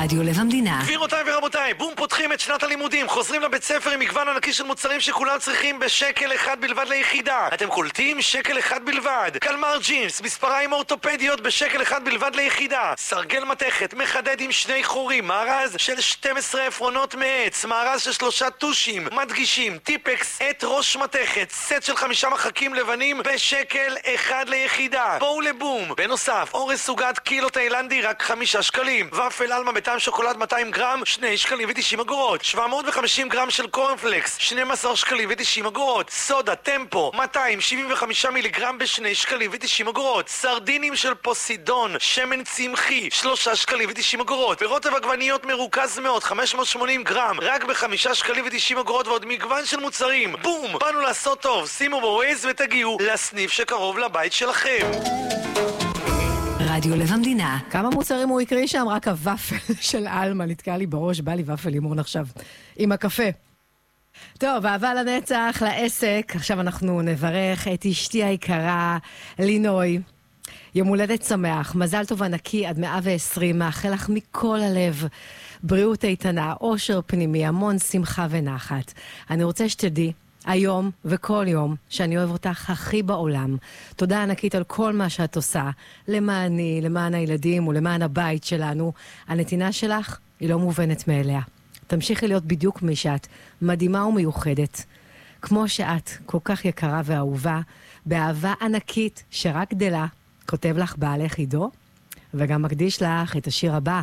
רדיו לב המדינה. גבירותיי ורבותיי, בום, פותחים את שנת הלימודים, חוזרים לבית ספר עם מגוון ענקי של מוצרים שכולם צריכים בשקל אחד בלבד ליחידה. אתם קולטים? שקל אחד בלבד. קלמר ג'ינס, מספריים אורתופדיות בשקל אחד בלבד ליחידה. סרגל מתכת, מחדד עם 2 חורים, מארז של 12 עפרונות מעץ, מארז של 3 טושים, מדגישים, טיפקס, את ראש מתכת, סט של 5 מחקים לבנים בשקל אחד ליחידה. בואו לבום. בנוסף, אורז סוגת קילו תאילנדי רק 5 שקלים. ופל אלמה בטעם שוקולד 200 גרם 2 שקלים ו90 אגורות. 750 גרם של קורנפלקס 12 שקלים ו90 אגורות. סודה טמפו 275 מיליגרם ב2 שקלים ו90 אגורות. סרדינים של פוסידון שמן צמחי 3 שקלים ו90 אגורות. פירות ועגבניות מרוכז מאוד 580 גרם רק ב5 שקלים ו90 אגורות, ועוד מגוון של מוצרים. בום! באנו לעשות טוב, שימו בווייז ותגיעו לסניף שקרוב לבית שלכם. רדיו לב המדינה. כמה מוצרים הוא הקריא שם? רק הוואפל של אלמה נתקע לי בראש, בא לי וואפל לימון עכשיו עם הקפה. טוב, אהבה לנצח, לעסק. עכשיו אנחנו נברך את אשתי היקרה לינוי. יום הולדת שמח, מזל טוב ענקי עד 120, מאחל לך מכל הלב בריאות איתנה, אושר פנימי, המון שמחה ונחת. אני רוצה שתדעי היום וכל יום שאני אוהב אותך הכי בעולם. תודה ענקית על כל מה שאת עושה, למעני, למען הילדים ולמען הבית שלנו. הנתינה שלך היא לא מובנת מאליה. תמשיכי להיות בדיוק מי שאת, מדהימה ומיוחדת. כמו שאת, כל כך יקרה ואהובה, באהבה ענקית שרק גדלה, כותב לך בעלך עידו, וגם מקדיש לך את השיר הבא.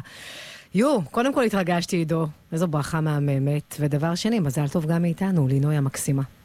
קודם כל התרגשתי עידו, איזו ברכה מהממת, ודבר שני, מזל טוב גם מאיתנו, לינוי המקסימה.